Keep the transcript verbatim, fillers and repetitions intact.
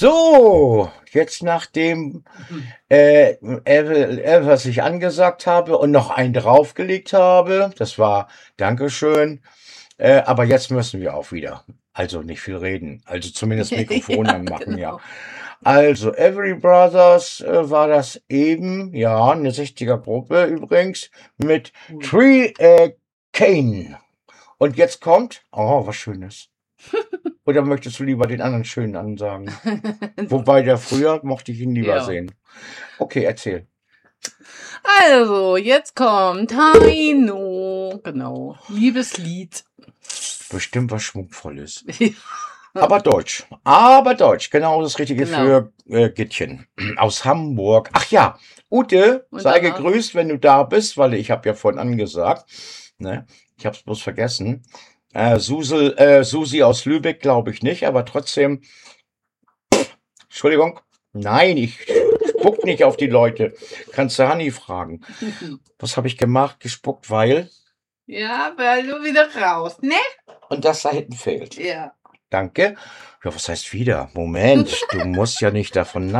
So, jetzt nachdem äh, äh, äh, was ich angesagt habe und noch einen draufgelegt habe, das war Dankeschön, äh, aber jetzt müssen wir auch wieder. Also nicht viel reden, also zumindest Mikrofon Ja, anmachen, ja. genau. Also Every Brothers äh, war das eben, ja, eine sechziger Gruppe übrigens, mit Cool. Tree äh, Cane. Und jetzt kommt, oh, was Schönes. Oder möchtest du lieber den anderen Schönen ansagen? Wobei der früher mochte ich ihn lieber Ja. sehen. Okay, erzähl. Also, jetzt kommt Heino. Genau. Liebeslied. Bestimmt was Schwungvolles. Aber deutsch. Aber deutsch. Genau das Richtige Genau. für äh, Gittchen. Aus Hamburg. Ach ja, Ute, Und sei danach? gegrüßt, wenn du da bist, weil ich habe ja vorhin angesagt. Ne? Ich habe es bloß vergessen. Äh, Susel, äh, Susi aus Lübeck glaube ich nicht, aber trotzdem. Entschuldigung. Nein, ich spuck nicht auf die Leute. Kannst du Hanni fragen. Was habe ich gemacht? Gespuckt, weil? Ja, weil du wieder raus, ne? Und das da hinten fehlt. Ja. Danke. Ja, was heißt wieder? Moment, du musst ja nicht davon